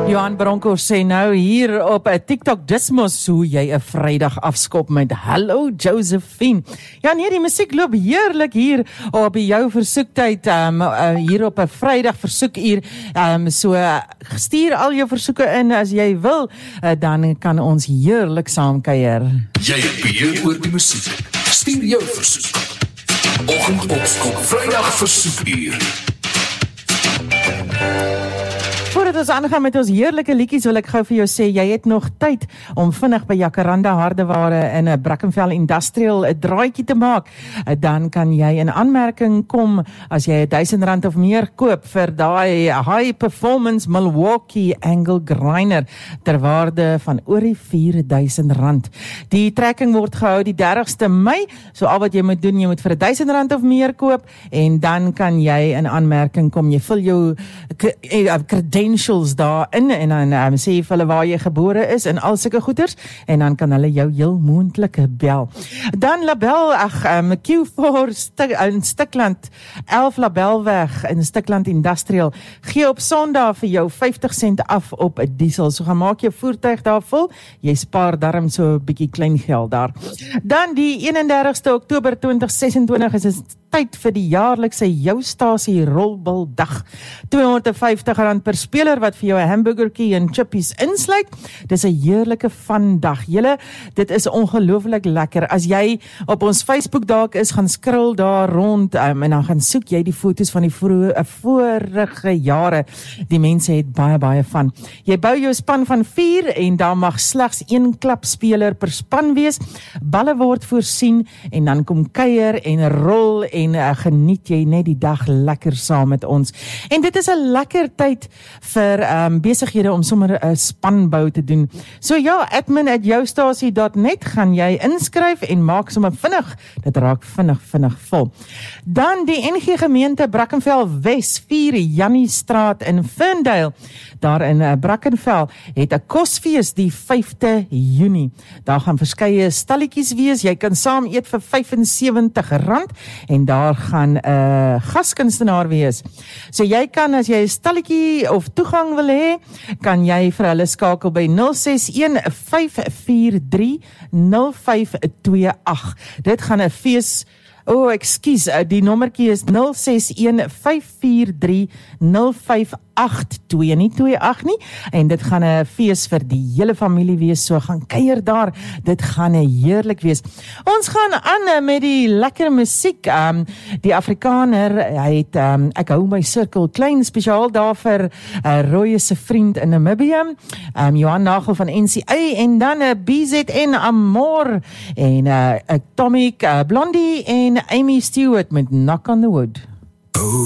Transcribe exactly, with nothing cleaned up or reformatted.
Johan Bronkhorst sê nou hier op 'n TikTok dismos hoe jy 'n Vrydag afskop met Hallo Josephine. Ja nee, die musiek loop heerlik hier op jou versoektyd, um, uh, hier op 'n Vrydag versoekuur. Um, so uh, stuur al jou versoeke in as jy wil, uh, dan kan ons heerlik saam kuier. Jy beheer oor die musiek. Stuur jou versoek. Oggendopskop Vrydag versoekuur. Voordat ons aangaan met ons heerlike liedjies, wil ek gou vir jou sê, jy het nog tyd om vinnig by Jacaranda Hardeware in 'n Brackenfell Industrial 'n draaitjie te maak. Dan kan jy in aanmerking kom as jy duisend rand of meer koop vir daai high performance Milwaukee Angle Grinder ter waarde van oor die vier duisend rand. Die trekking word gehou die dertigste Mei, so al wat jy moet doen, jy moet vir duisend rand of meer koop en dan kan jy in aanmerking kom, jy vul jou credentials daarin en dan um, sê jy vir hulle waar jy gebore is en al sulke goeders en dan kan hulle jou heel moontlik bel. Dan Label, ag, um, Q four stuk, in Stikland, elf Labelweg in Stikland Industrial, gee op Sondag vir jou vyftig sent af op 'n diesel. So gaan maak jou voertuig daar vol, jy spaar darm so 'n bietjie klein geld daar. Dan die eenendertigste Oktober twintig sesentwintig is 'n tyd vir die jaarlikse Jou Stasie Rolbaldag. tweehonderd en vyftig rand per speler wat vir jou 'n hamburgertjie en chippies insluit. Dis 'n heerlike vandag. Julle, dit is ongelooflik lekker. As jy op ons Facebook dalk is, gaan scroll daar rond um, en dan gaan soek jy die foto's van die vroe, uh, vorige jare. Die mense het baie baie van. Jy bou jou span van vier en daar mag slegs een klapspeler per span wees. Balle word voorsien en dan kom kuier en rol en uh, geniet jy net die dag lekker saam met ons. En dit is 'n lekker tyd vir um, besighede om sommer 'n spanbou te doen. So ja, admin at joustasie dot net gaan jy inskryf en maak sommer vinnig, dit raak vinnig vinnig vol. Dan die N G gemeente Brackenfell Wes, vier Jannie Straat in Ferndale. Daar in uh, Brackenfell het 'n kosfees die vyfde Junie. Daar gaan verskeie stalletjies wees. Jy kan saam eet vir vyf en sewenttig rand en daar gaan 'n uh, gaskunstenaar wees. So jy kan, as jy 'n stalletjie of toegang wil hê, kan jy vir hulle skakel by nul ses een vyf vier drie nul vyf twee agt. Dit gaan 'n fees. O, oh, ekskuus, die nommertjie is nul ses een vyf vier drie nul vyf agt twee, nie twee agt nie, en dit gaan 'n fees vir die hele familie wees, so gaan kuier daar, dit gaan 'n heerlik wees. Ons gaan aan met die lekker musiek, um, die Afrikaner, hy het, um, ek hou my sirkel klein, spesiaal daar vir uh, Roy se vriend in Namibië, um, Johan Nagel van N C A, en dan uh, B Z N Amor, en uh, Atomic uh, Blondie, en Amy Stewart met Knock on the Wood.